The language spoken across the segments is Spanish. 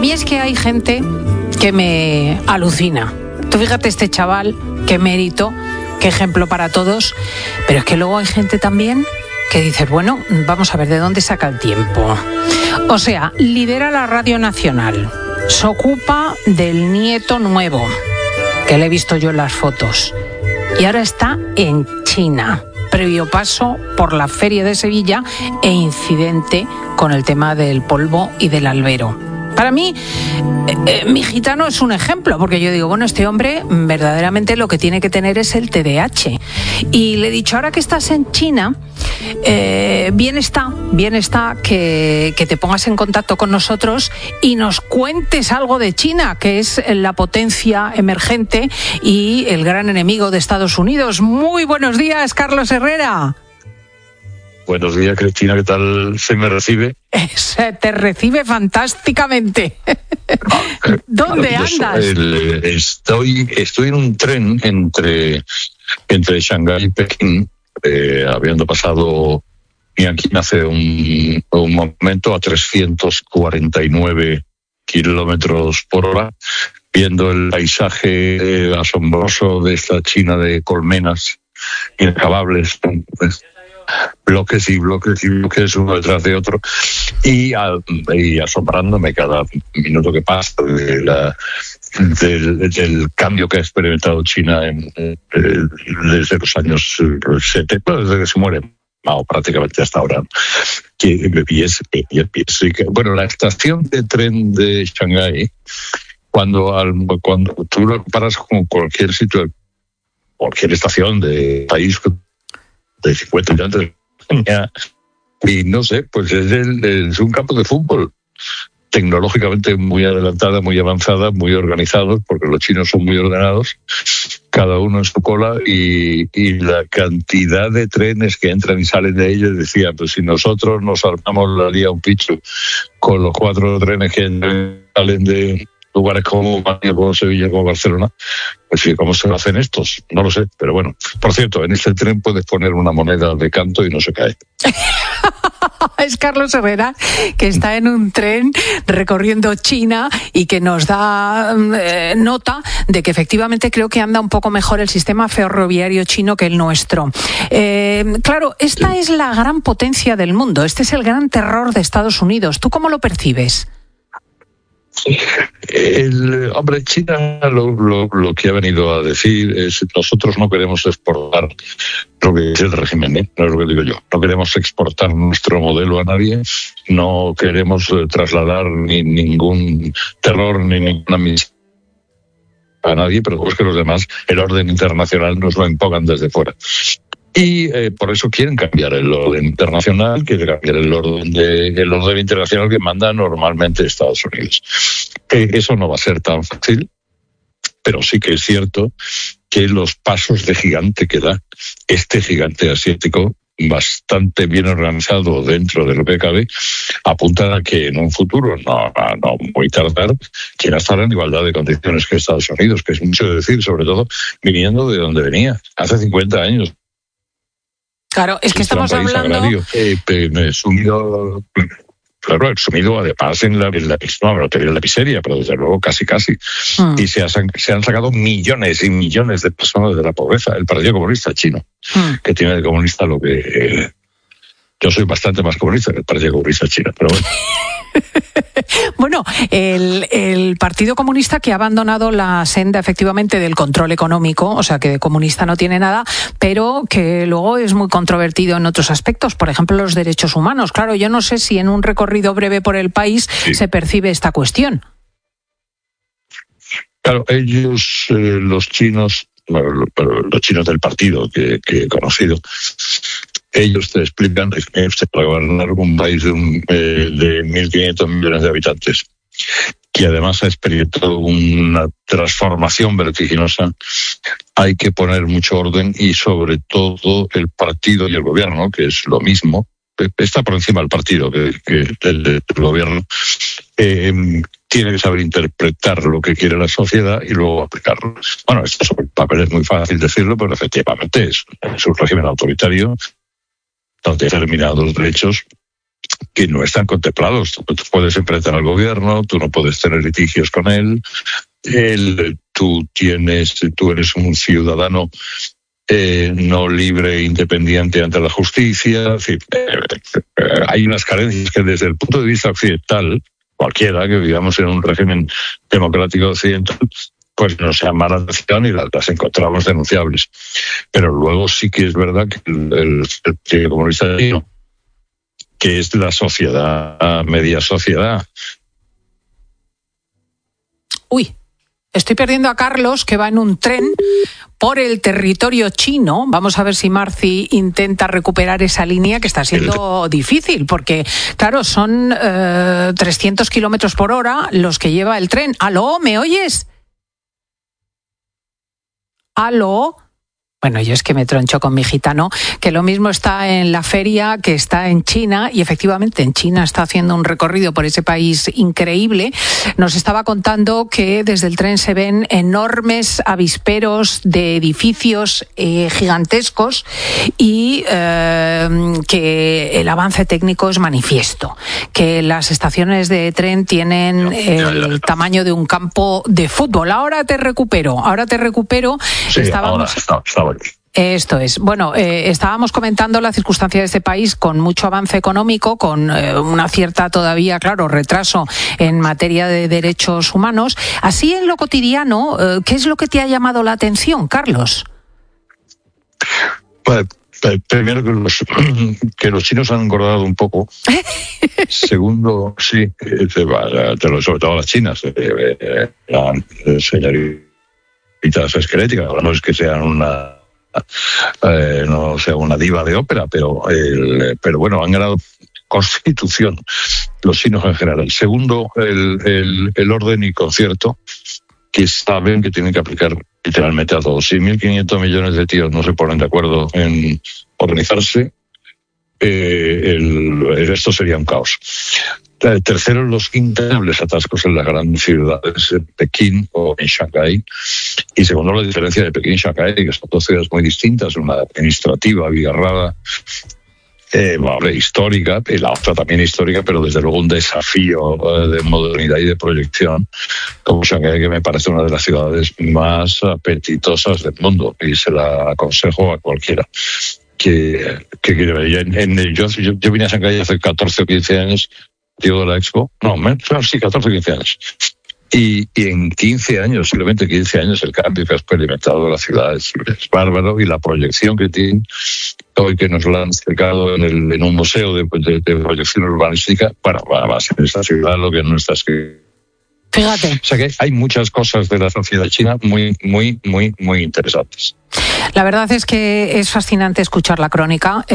mí es que hay gente que me alucina. Tú fíjate este chaval, qué mérito, qué ejemplo para todos, pero es que luego hay gente también que dice, bueno, vamos a ver de dónde saca el tiempo. O sea, lidera la Radio Nacional, se ocupa del nieto nuevo, que le he visto yo en las fotos, y ahora está en China, previo paso por la Feria de Sevilla e incidente con el tema del polvo y del albero. Para mí, mi gitano es un ejemplo, porque yo digo, bueno, este hombre verdaderamente lo que tiene que tener es el TDAH. Y le he dicho, ahora que estás en China, bien está que te pongas en contacto con nosotros y nos cuentes algo de China, que es la potencia emergente y el gran enemigo de Estados Unidos. Muy buenos días, Carlos Herrera. Buenos días, Cristina, ¿qué tal se me recibe? Se te recibe fantásticamente. ¿Dónde andas? Estoy en un tren entre Shanghái y Pekín, habiendo pasado aquí hace un momento a 349 kilómetros por hora, viendo el paisaje asombroso de esta China de colmenas inacabables, bloques y bloques y bloques uno detrás de otro, y asombrándome cada minuto que pasa del cambio que ha experimentado China desde los años 70, desde que se muere Mao prácticamente hasta ahora. Bueno, la estación de tren de Shanghái, cuando tú lo comparas con cualquier sitio, cualquier estación de país de 50 años de España, y no sé, pues es un campo de fútbol tecnológicamente muy adelantada, muy avanzada, muy organizados, porque los chinos son muy ordenados, cada uno en su cola, y la cantidad de trenes que entran y salen de ellos, decía, pues si nosotros nos armamos la lía un picho con los 4 trenes que salen de lugares como Sevilla, como Barcelona, pues sí, ¿cómo se lo hacen estos? No lo sé, pero bueno. Por cierto, en este tren puedes poner una moneda de canto y no se cae. Es Carlos Herrera, que está en un tren recorriendo China y que nos da nota de que efectivamente creo que anda un poco mejor el sistema ferroviario chino que el nuestro. Claro, esta es la gran potencia del mundo, este es el gran terror de Estados Unidos. ¿Tú cómo lo percibes? Hombre, China lo que ha venido a decir es: nosotros no queremos exportar lo que es el régimen, no es lo que digo yo. No queremos exportar nuestro modelo a nadie, no queremos trasladar ningún terror ni ninguna misión a nadie, pero es que los demás, el orden internacional, nos lo impongan desde fuera. Y por eso quieren cambiar el orden internacional, quieren cambiar el orden internacional que manda normalmente Estados Unidos. Eso no va a ser tan fácil, pero sí que es cierto que los pasos de gigante que da este gigante asiático, bastante bien organizado dentro de lo que cabe, apuntan a que en un futuro, no muy tardar, quiera estar en igualdad de condiciones que Estados Unidos, que es mucho decir, sobre todo viniendo de donde venía, hace 50 años. Claro, es que estamos hablando... sumido además en la miseria, pero desde luego casi. Y se han sacado millones y millones de personas de la pobreza. El Partido Comunista Chino, que tiene de comunista lo que... yo soy bastante más comunista que el Partido Comunista Chino, pero bueno. Bueno, el Partido Comunista, que ha abandonado la senda efectivamente del control económico, o sea que de comunista no tiene nada, pero que luego es muy controvertido en otros aspectos, por ejemplo los derechos humanos. Claro, yo no sé si en un recorrido breve por el país se percibe esta cuestión. Claro, ellos, los chinos, los chinos del partido que he conocido, ellos te explican que para gobernar un país de 1.500 millones de habitantes, que además ha experimentado una transformación vertiginosa, hay que poner mucho orden, y sobre todo el partido y el gobierno, que es lo mismo, está por encima del partido que el gobierno, tiene que saber interpretar lo que quiere la sociedad y luego aplicarlo. Bueno, esto sobre el papel es muy fácil decirlo, pero efectivamente es un régimen autoritario donde determinados derechos que no están contemplados. Tú puedes enfrentar al gobierno, tú no puedes tener litigios con él, tú eres un ciudadano no libre e independiente ante la justicia. En fin, hay unas carencias que desde el punto de vista occidental, cualquiera que vivamos en un régimen democrático occidental, pues nos llama la atención y las encontramos denunciables. Pero luego sí que es verdad que el Partido Comunista Chino, que es la sociedad, media sociedad. Uy, estoy perdiendo a Carlos, que va en un tren por el territorio chino. Vamos a ver si Marci intenta recuperar esa línea, que está siendo difícil, porque, claro, son 300 kilómetros por hora los que lleva el tren. ¿Aló? ¿Me oyes? ¿Aló? Bueno, yo es que me troncho con mi gitano, que lo mismo está en la feria que está en China, y efectivamente en China está haciendo un recorrido por ese país increíble. Nos estaba contando que desde el tren se ven enormes avisperos de edificios gigantescos y que el avance técnico es manifiesto, que las estaciones de tren tienen el tamaño de un campo de fútbol. Ahora te recupero. Sí, ahora estaba. Esto es. Bueno, estábamos comentando la circunstancia de este país con mucho avance económico, con una cierta todavía, claro, retraso en materia de derechos humanos. Así en lo cotidiano, ¿qué es lo que te ha llamado la atención, Carlos? Pues, primero que los chinos han engordado un poco. Segundo, sí, sobre todo las chinas, señoritas esqueléticas, no es que sean no sea una diva de ópera, pero bueno, han ganado constitución los chinos en general. Segundo, el orden y concierto que saben que tienen que aplicar literalmente a todos. Si 1.500 millones de tíos no se ponen de acuerdo en organizarse, esto sería un caos. Tercero, los interminables atascos en las grandes ciudades, en Pekín o en Shanghái. Y segundo, la diferencia de Pekín y Shanghái, que son dos ciudades muy distintas, una administrativa, abigarrada, histórica, y la otra también histórica, pero desde luego un desafío de modernidad y de proyección, como Shanghái, que me parece una de las ciudades más apetitosas del mundo, y se la aconsejo a cualquiera que quiere ver. Yo vine a Shanghái hace 14 o 15 años, tío de la Expo, 14 o 15 años. Y en 15 años, simplemente 15 años, el cambio que ha experimentado la ciudad es bárbaro, y la proyección que tiene hoy, que nos la han explicado en un museo de proyección urbanística, va a ser esta ciudad lo que no está escrito. Fíjate. O sea que hay muchas cosas de la sociedad china muy, muy, muy, muy interesantes. La verdad es que es fascinante escuchar la crónica.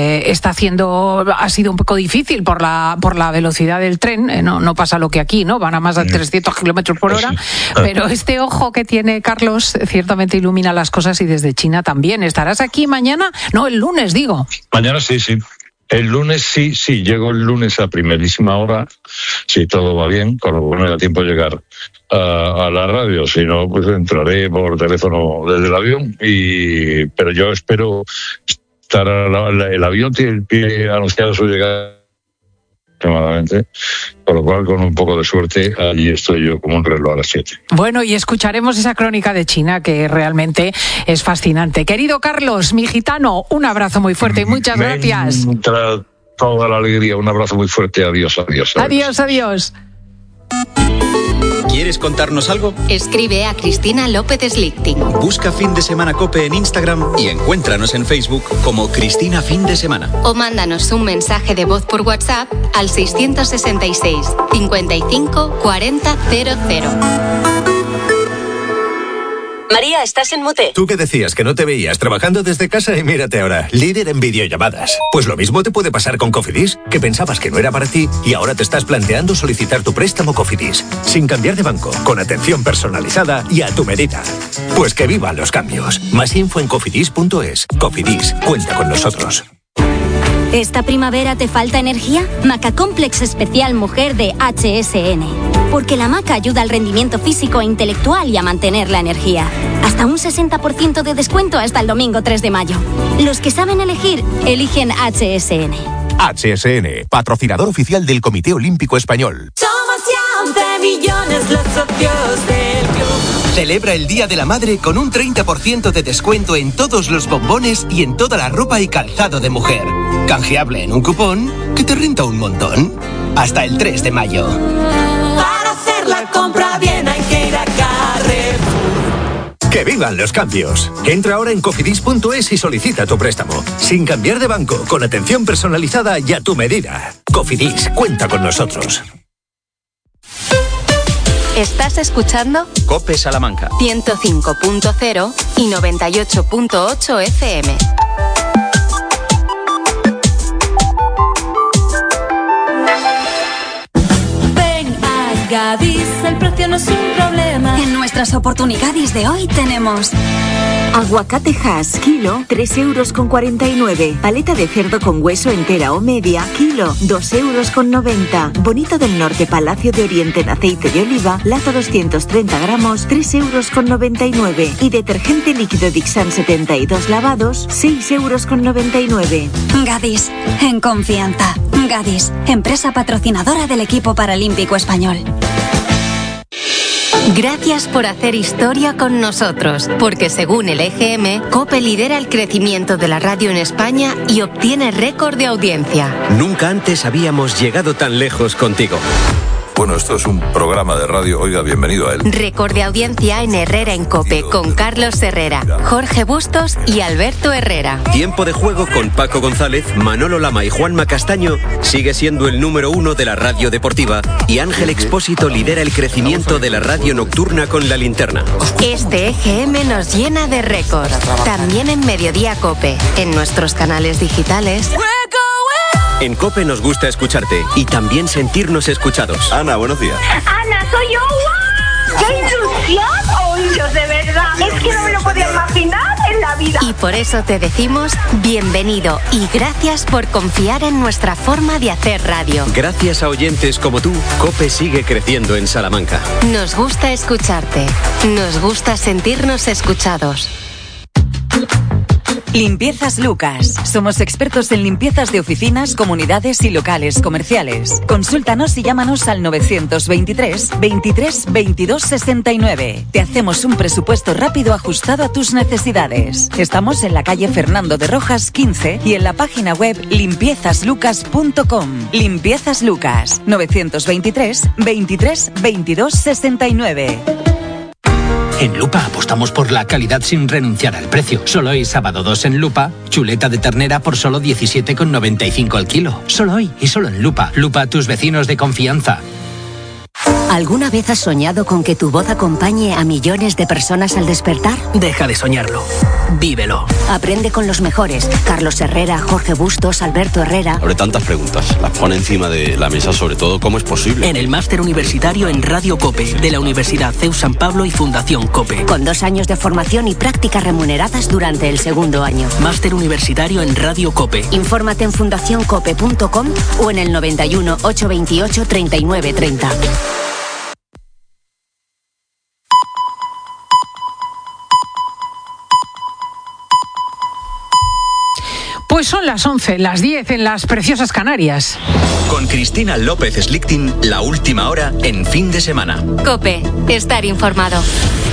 Ha sido un poco difícil por la velocidad del tren. No pasa lo que aquí, ¿no? Van a más de 300 kilómetros por hora. Pero este ojo que tiene Carlos ciertamente ilumina las cosas, y desde China también. ¿Estarás aquí mañana? No, el lunes, digo. Mañana sí. El lunes sí, llego el lunes a primerísima hora, si todo va bien, con lo cual me da tiempo de llegar a la radio. Si no, pues entraré por teléfono desde el avión, pero yo espero estar el avión tiene anunciado su llegada aproximadamente, con lo cual, con un poco de suerte, allí estoy yo como un reloj a las 7. Bueno, y escucharemos esa crónica de China, que realmente es fascinante. Querido Carlos, mi gitano, un abrazo muy fuerte y muchas gracias. Toda la alegría, un abrazo muy fuerte. Adiós. Adiós. ¿Quieres contarnos algo? Escribe a Cristina López Slichting. Busca Fin de Semana COPE en Instagram y encuéntranos en Facebook como Cristina Fin de Semana. O mándanos un mensaje de voz por WhatsApp al 666 55 40 00. María, estás en mute. Tú que decías que no te veías trabajando desde casa, y mírate ahora, líder en videollamadas. Pues lo mismo te puede pasar con Cofidis, que pensabas que no era para ti y ahora te estás planteando solicitar tu préstamo Cofidis, sin cambiar de banco, con atención personalizada y a tu medida. Pues que vivan los cambios. Más info en cofidis.es. Cofidis, cuenta con nosotros. ¿Esta primavera te falta energía? Maca Complex Especial Mujer de HSN. Porque la maca ayuda al rendimiento físico e intelectual y a mantener la energía. Hasta un 60% de descuento hasta el domingo 3 de mayo. Los que saben elegir, eligen HSN. HSN, patrocinador oficial del Comité Olímpico Español. Somos ya 11 millones los socios del club. Celebra el Día de la Madre con un 30% de descuento en todos los bombones y en toda la ropa y calzado de mujer. Canjeable en un cupón que te renta un montón. Hasta el 3 de mayo. Para hacer la compra bien hay que ir a Carrefour. ¡Que vivan los cambios! Entra ahora en cofidis.es y solicita tu préstamo. Sin cambiar de banco, con atención personalizada y a tu medida. Cofidis, cuenta con nosotros. ¿Estás escuchando? COPE Salamanca. 105.0 y 98.8 FM. Gadis, el precio no es un problema. En nuestras oportunidades de hoy tenemos aguacate Hass, kilo, 3,49 €. Paleta de cerdo con hueso entera o media, kilo, 2,90 €. Bonito del Norte, Palacio de Oriente en aceite de oliva, lata 230 gramos, 3,99 €. Y detergente líquido Dixan 72 lavados, 6,99 €. Gadis, en confianza. Gadis, empresa patrocinadora del equipo paralímpico español. Gracias por hacer historia con nosotros, porque según el EGM, COPE lidera el crecimiento de la radio en España y obtiene récord de audiencia. Nunca antes habíamos llegado tan lejos contigo. Bueno, esto es un programa de radio. Oiga, bienvenido a él. Récord de audiencia en Herrera en COPE, con Carlos Herrera, Jorge Bustos y Alberto Herrera. Tiempo de juego con Paco González, Manolo Lama y Juanma Castaño sigue siendo el número 1 de la radio deportiva y Ángel Expósito lidera el crecimiento de la radio nocturna con La Linterna. Este EGM nos llena de récords. También en Mediodía COPE, en nuestros canales digitales. En COPE nos gusta escucharte y también sentirnos escuchados. Ana, buenos días. Ana, soy yo. ¡Qué ilusión! ¡Oh, Dios, de verdad! Es que no me lo podía imaginar en la vida. Y por eso te decimos bienvenido y gracias por confiar en nuestra forma de hacer radio. Gracias a oyentes como tú, COPE sigue creciendo en Salamanca. Nos gusta escucharte. Nos gusta sentirnos escuchados. Limpiezas Lucas. Somos expertos en limpiezas de oficinas, comunidades y locales comerciales. Consúltanos y llámanos al 923 23 22 69. Te hacemos un presupuesto rápido ajustado a tus necesidades. Estamos en la calle Fernando de Rojas 15 y en la página web limpiezaslucas.com. Limpiezas Lucas. 923 23 22 69. En Lupa apostamos por la calidad sin renunciar al precio. Solo hoy, sábado 2 en Lupa, chuleta de ternera por solo 17,95 el kilo. Solo hoy y solo en Lupa. Lupa, tus vecinos de confianza. ¿Alguna vez has soñado con que tu voz acompañe a millones de personas al despertar? Deja de soñarlo. Vívelo. Aprende con los mejores. Carlos Herrera, Jorge Bustos, Alberto Herrera. Abre tantas preguntas. Las pone encima de la mesa, sobre todo, ¿cómo es posible? En el máster universitario en Radio COPE, de la Universidad CEU San Pablo y Fundación COPE. Con 2 años de formación y prácticas remuneradas durante el segundo año. Máster universitario en Radio COPE. Infórmate en fundacioncope.com o en el 91 828 3930. Pues son las 11, las 10 en las preciosas Canarias. Con Cristina López Slichting, la última hora en fin de semana. COPE, estar informado.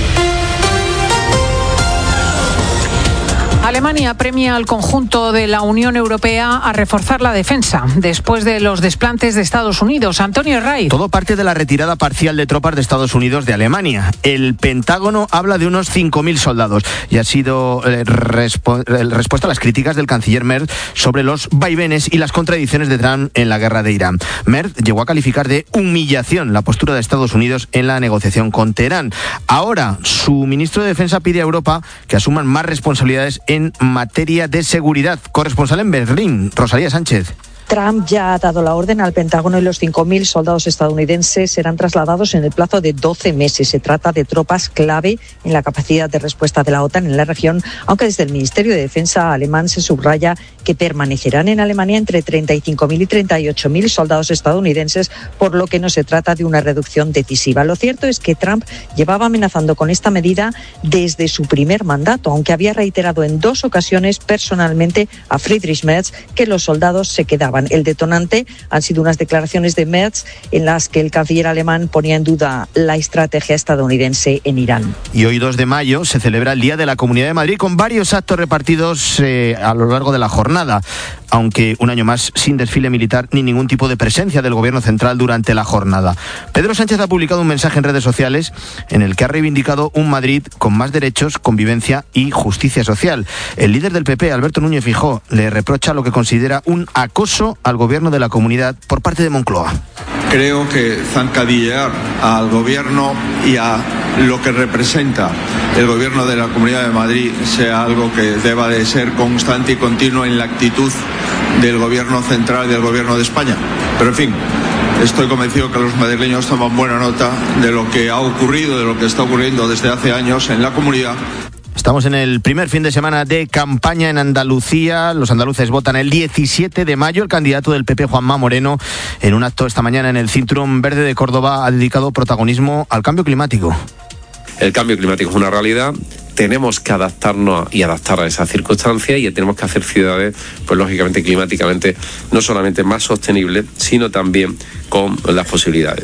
Alemania premia al conjunto de la Unión Europea a reforzar la defensa después de los desplantes de Estados Unidos. Antonio Herraiz. Todo parte de la retirada parcial de tropas de Estados Unidos de Alemania. El Pentágono habla de unos 5.000 soldados y ha sido respuesta a las críticas del canciller Merz sobre los vaivenes y las contradicciones de Trump en la guerra de Irán. Merz llegó a calificar de humillación la postura de Estados Unidos en la negociación con Teherán. Ahora, su ministro de Defensa pide a Europa que asuman más responsabilidades en materia de seguridad. Corresponsal en Berlín, Rosalía Sánchez. Trump ya ha dado la orden al Pentágono y los 5.000 soldados estadounidenses serán trasladados en el plazo de 12 meses. Se trata de tropas clave en la capacidad de respuesta de la OTAN en la región, aunque desde el Ministerio de Defensa alemán se subraya que permanecerán en Alemania entre 35.000 y 38.000 soldados estadounidenses, por lo que no se trata de una reducción decisiva. Lo cierto es que Trump llevaba amenazando con esta medida desde su primer mandato, aunque había reiterado en 2 ocasiones personalmente a Friedrich Merz que los soldados se quedaban afectaban. El detonante han sido unas declaraciones de Merz en las que el canciller alemán ponía en duda la estrategia estadounidense en Irán. Y hoy 2 de mayo se celebra el Día de la Comunidad de Madrid con varios actos repartidos a lo largo de la jornada, aunque un año más sin desfile militar ni ningún tipo de presencia del Gobierno central durante la jornada. Pedro Sánchez ha publicado un mensaje en redes sociales en el que ha reivindicado un Madrid con más derechos, convivencia y justicia social. El líder del PP, Alberto Núñez Feijóo, le reprocha lo que considera un acoso al Gobierno de la Comunidad por parte de Moncloa. Creo que zancadillear al Gobierno y a lo que representa el Gobierno de la Comunidad de Madrid sea algo que deba de ser constante y continuo en la actitud del Gobierno central y del Gobierno de España. Pero en fin, estoy convencido que los madrileños toman buena nota de lo que ha ocurrido, de lo que está ocurriendo desde hace años en la comunidad. Estamos en el primer fin de semana de campaña en Andalucía. Los andaluces votan el 17 de mayo. El candidato del PP, Juanma Moreno, en un acto esta mañana en el Cinturón Verde de Córdoba, ha dedicado protagonismo al cambio climático. El cambio climático es una realidad. Tenemos que adaptarnos y adaptar a esas circunstancias y tenemos que hacer ciudades, pues lógicamente climáticamente, no solamente más sostenibles, sino también con las posibilidades.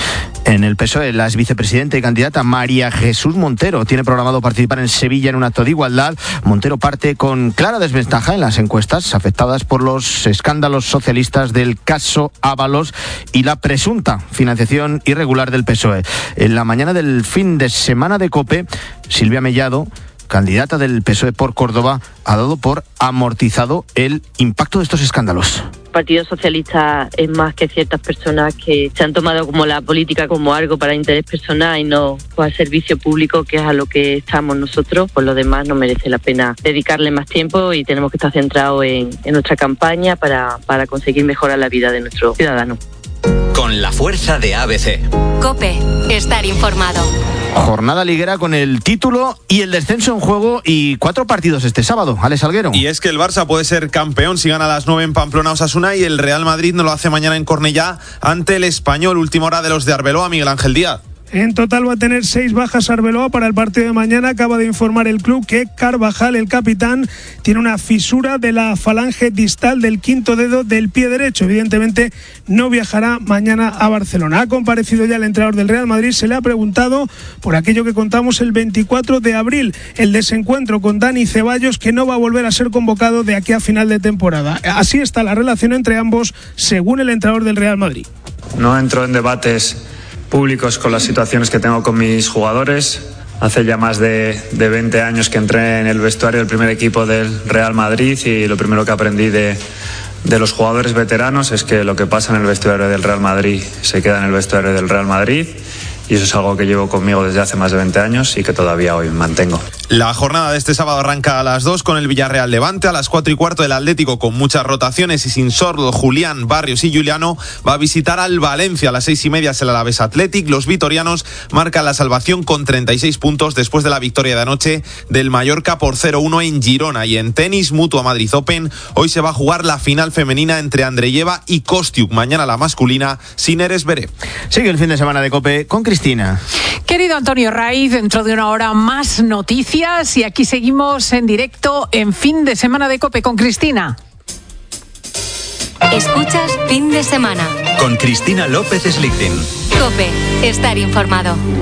En el PSOE, la exvicepresidenta y candidata María Jesús Montero tiene programado participar en Sevilla en un acto de igualdad. Montero parte con clara desventaja en las encuestas afectadas por los escándalos socialistas del caso Ábalos y la presunta financiación irregular del PSOE. En la mañana del fin de semana de COPE, Silvia Mellado, candidata del PSOE por Córdoba, ha dado por amortizado el impacto de estos escándalos. El Partido Socialista es más que ciertas personas que se han tomado como la política como algo para interés personal y no pues, al servicio público, que es a lo que estamos nosotros. Por lo demás no merece la pena dedicarle más tiempo y tenemos que estar centrados en nuestra campaña para conseguir mejorar la vida de nuestros ciudadanos. Con la fuerza de ABC. COPE, estar informado. Jornada liguera con el título y el descenso en juego y 4 partidos este sábado. Alex Salguero. Y es que el Barça puede ser campeón si gana a las 9 en Pamplona Osasuna y el Real Madrid no lo hace mañana en Cornellá ante el Español. Última hora de los de Arbeloa, Miguel Ángel Díaz. En total va a tener 6 bajas Arbeloa para el partido de mañana. Acaba de informar el club que Carvajal, el capitán, tiene una fisura de la falange distal del quinto dedo del pie derecho. Evidentemente no viajará mañana a Barcelona. Ha comparecido ya el entrenador del Real Madrid. Se le ha preguntado por aquello que contamos el 24 de abril, el desencuentro con Dani Ceballos, que no va a volver a ser convocado de aquí a final de temporada. Así está la relación entre ambos, según el entrenador del Real Madrid. No entro en debates públicos con las situaciones que tengo con mis jugadores. Hace ya más de 20 años que entré en el vestuario del primer equipo del Real Madrid y lo primero que aprendí de los jugadores veteranos es que lo que pasa en el vestuario del Real Madrid se queda en el vestuario del Real Madrid. Y eso es algo que llevo conmigo desde hace más de 20 años y que todavía hoy mantengo. La jornada de este sábado arranca a las 2 con el Villarreal Levante. A las 4:15 el Atlético, con muchas rotaciones y sin Sordo, Julián, Barrios y Juliano, va a visitar al Valencia. A las 6:30 es el Alavés Athletic. Los vitorianos marcan la salvación con 36 puntos después de la victoria de anoche del Mallorca por 0-1 en Girona. Y en tenis, Mutua Madrid Open, hoy se va a jugar la final femenina entre Andreyeva y Kostiuk. Mañana la masculina, Sinner Esveré. Sigue el fin de semana de COPE con Cristina. Querido Antonio Raiz, dentro de una hora más noticias y aquí seguimos en directo en Fin de Semana de COPE con Cristina. Escuchas Fin de Semana Con Cristina López Slichting. COPE, estar informado.